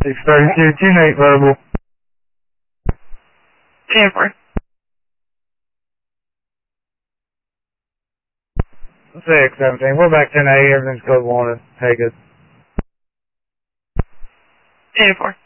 632, 28 verbal. 10-4. 617, we're back 10A, everything's code 1, take it. 10-4.